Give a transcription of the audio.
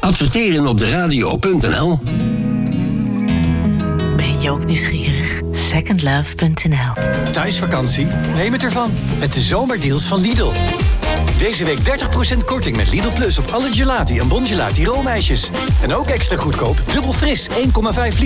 Adverteren op de radio.nl. Ben je ook nieuwsgierig? Secondlove.nl. Thuisvakantie? Neem het ervan. Met de zomerdeals van Lidl. Deze week 30% korting met Lidl Plus op alle gelati en bongelati roomijsjes. En ook extra goedkoop, dubbel fris, 1,5 liter.